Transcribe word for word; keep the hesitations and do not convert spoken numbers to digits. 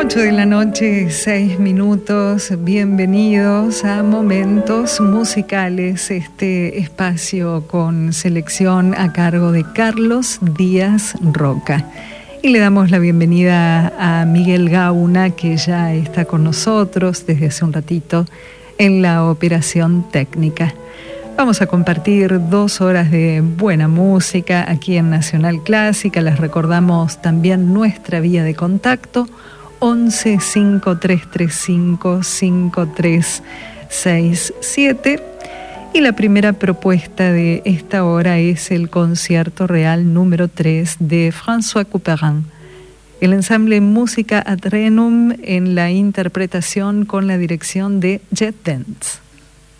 ocho de la noche, seis minutos. Bienvenidos a Momentos Musicales, este espacio con selección a cargo de Carlos Díaz Roca. Y le damos la bienvenida a Miguel Gauna, que ya está con nosotros desde hace un ratito en la operación técnica. Vamos a compartir dos horas de buena música aquí en Nacional Clásica. Les recordamos también nuestra vía de contacto, once cinco tres tres cinco cinco tres seis siete. Y la primera propuesta de esta hora es el Concierto Real número tres de François Couperin. El ensamble Música ad Renum en la interpretación con la dirección de Jet Dance.